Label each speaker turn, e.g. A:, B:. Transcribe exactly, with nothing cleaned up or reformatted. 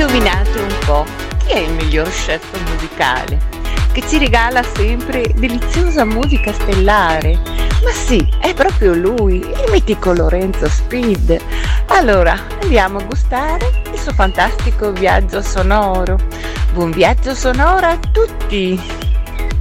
A: Indovinate un po' chi è il miglior chef musicale, che ci regala sempre deliziosa musica stellare? Ma sì, è proprio lui, il mitico Lorenzo Speed. Allora, andiamo a gustare il suo fantastico viaggio sonoro. Buon viaggio sonoro a tutti!